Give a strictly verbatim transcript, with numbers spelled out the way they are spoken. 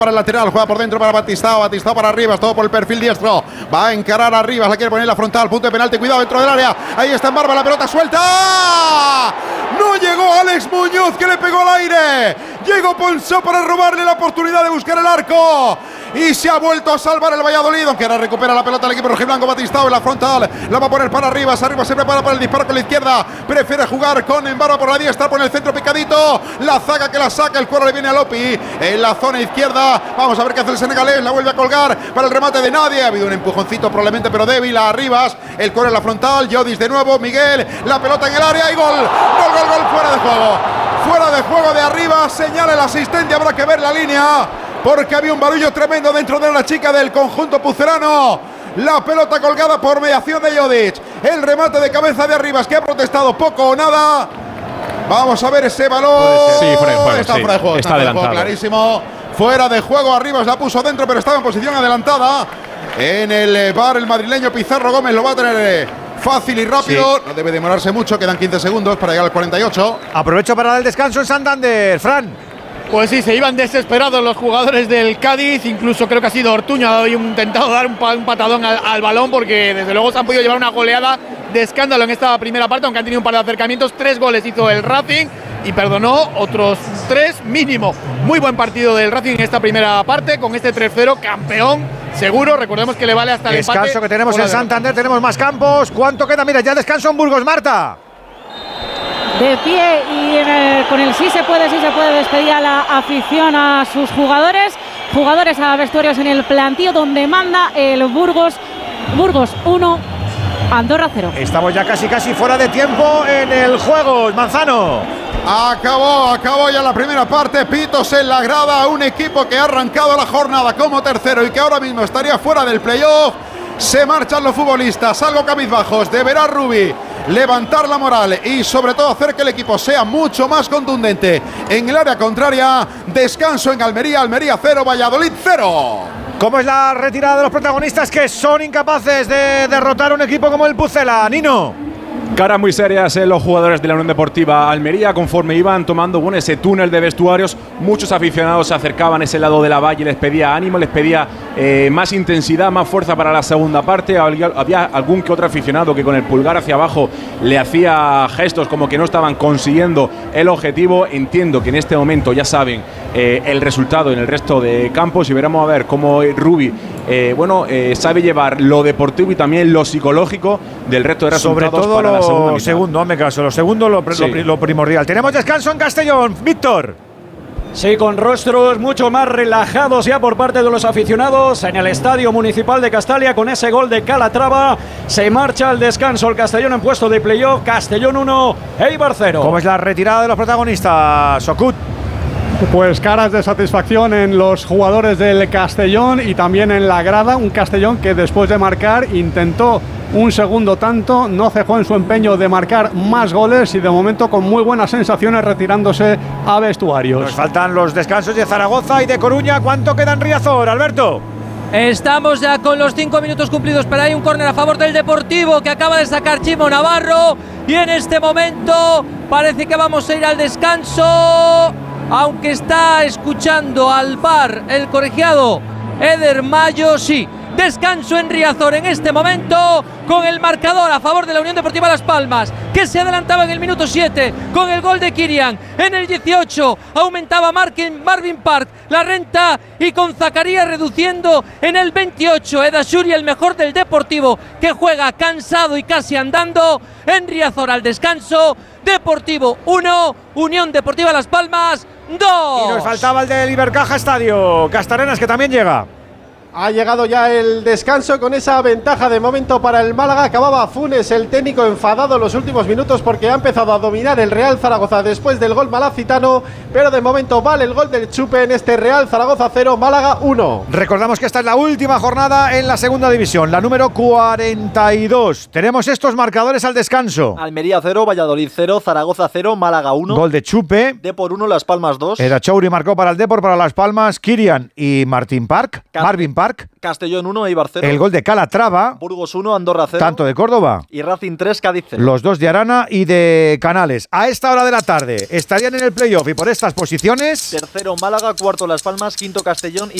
Para el lateral, juega por dentro para Batistao, Batistao para Arribas, todo por el perfil diestro, va a encarar a Arribas, la quiere poner en la frontal, punto de penalti, cuidado dentro del área, ahí está en Barba, la pelota suelta, no llegó Alex Muñoz que le pegó al aire, llegó Ponsó para robarle la oportunidad de buscar el arco y se ha vuelto a salvar el Valladolid, aunque ahora recupera la pelota el equipo rojiblanco. Batistao en la frontal, la va a poner para Arribas, Arribas se prepara para el disparo con la izquierda, prefiere jugar con Embarba por la diestra, por el centro picadito, la zaga que la saca, el cuero le viene a Lopi en la zona izquierda, vamos a ver qué hace el senegalés, la vuelve a colgar para el remate de nadie, ha habido un empujoncito probablemente pero débil a Arribas, el cuero en la frontal, Yodis de nuevo, Miguel, la pelota en el área y gol, gol, gol, gol, fuera de juego, fuera de juego de Arribas, señala el asistente, habrá que ver la línea, porque había un barullo tremendo dentro de la chica del conjunto pucelano. La pelota colgada por mediación de Jodic. El remate de cabeza de Arribas que ha protestado poco o nada. Vamos a ver ese balón. Sí, fuera de juego. Está Sí. fuera de juego. Está Está fuera de adelantado. juego, clarísimo. Fuera de juego. Arribas la puso dentro, pero estaba en posición adelantada. En el bar el madrileño Pizarro Gómez lo va a tener eh, fácil y rápido. Sí. No debe demorarse mucho. Quedan quince segundos para llegar al cuarenta y ocho. Aprovecho para dar el descanso en Santander. Fran. Pues sí, se iban desesperados los jugadores del Cádiz, incluso creo que ha sido Ortuño, ha intentado dar un, pa un patadón al, al balón porque desde luego se han podido llevar una goleada de escándalo en esta primera parte, aunque han tenido un par de acercamientos, tres goles hizo el Racing y perdonó otros tres mínimo. Muy buen partido del Racing en esta primera parte, con este tres cero, campeón seguro, recordemos que le vale hasta el descanso empate. Descanso que tenemos en Santander, tenemos más campos, ¿cuánto queda? Mira, ya descanso en Burgos, Marta. De pie y eh, con el sí se puede, sí se puede despedir a la afición, a sus jugadores, jugadores a vestuarios en el plantío donde manda el Burgos, Burgos uno, Andorra cero. Estamos ya casi casi fuera de tiempo en el juego, Manzano. Acabó, acabó ya la primera parte, pitos en la grada, un equipo que ha arrancado la jornada como tercero y que ahora mismo estaría fuera del playoff. Se marchan los futbolistas, algo cabizbajos, deberá Rubi levantar la moral y sobre todo hacer que el equipo sea mucho más contundente en el área contraria. Descanso en Almería, Almería cero, Valladolid cero. ¿Cómo es la retirada de los protagonistas que son incapaces de derrotar un equipo como el Pucela? Nino. Caras muy serias en los jugadores de la Unión Deportiva Almería conforme iban tomando bueno, ese túnel de vestuarios. Muchos aficionados se acercaban a ese lado de la valla y les pedía ánimo, les pedía eh, más intensidad, más fuerza para la segunda parte. Había, había algún que otro aficionado que con el pulgar hacia abajo le hacía gestos como que no estaban consiguiendo el objetivo. Entiendo que en este momento ya saben eh, el resultado en el resto de campos y veremos a ver cómo Rubi eh, bueno, eh, sabe llevar lo deportivo y también lo psicológico del resto de resultados. Sobre todo para la segunda lo mitad. segundo, hazme caso, lo segundo lo, sí. lo, lo primordial. Tenemos descanso en Castellón, Víctor. Sí, con rostros mucho más relajados ya por parte de los aficionados en el Estadio Municipal de Castalia con ese gol de Calatrava. Se marcha al descanso el Castellón en puesto de playoff. Castellón uno, Eibar cero. ¿Cómo es la retirada de los protagonistas, Sokut? Pues caras de satisfacción en los jugadores del Castellón y también en la grada. Un Castellón que después de marcar intentó un segundo tanto, no cejó en su empeño de marcar más goles y de momento con muy buenas sensaciones retirándose a vestuarios. Nos faltan los descansos de Zaragoza y de Coruña. ¿Cuánto queda en Riazor, Alberto? Estamos ya con los cinco minutos cumplidos, pero hay un córner a favor del Deportivo que acaba de sacar Chimo Navarro y en este momento parece que vamos a ir al descanso, aunque está escuchando al V A R el colegiado Eder Mayo. Sí, descanso en Riazor en este momento con el marcador a favor de la Unión Deportiva Las Palmas, que se adelantaba en el minuto siete con el gol de Kirian. En el dieciocho aumentaba Marvin, Marvin Park la renta y con Zacarías reduciendo en el veintiocho. Edashuri, el mejor del Deportivo, que juega cansado y casi andando en Riazor al descanso. Deportivo uno, Unión Deportiva Las Palmas dos. Y nos faltaba el del Ibercaja Estadio, Castarenas, que también llega. Ha llegado ya el descanso con esa ventaja de momento para el Málaga. Acababa Funes, el técnico, enfadado en los últimos minutos porque ha empezado a dominar el Real Zaragoza después del gol malacitano, pero de momento vale el gol del Chupe en este Real Zaragoza cero, Málaga uno. Recordamos que esta es la última jornada en la segunda división, la número cuarenta y dos. Tenemos estos marcadores al descanso. Almería cero, Valladolid cero, Zaragoza cero, Málaga uno. Gol de Chupe. Depor uno, Las Palmas dos. Edachouri marcó para el Depor, para Las Palmas, Kirian y Martín Park. Marvin Park. Park. Castellón uno, Eibar cero. El gol de Calatrava. Burgos uno, Andorra cero. Tanto de Córdoba. Y Racing tres, Cádiz cero. Los dos de Arana y de Canales. A esta hora de la tarde estarían en el playoff y por estas posiciones. Tercero Málaga, cuarto Las Palmas, quinto Castellón y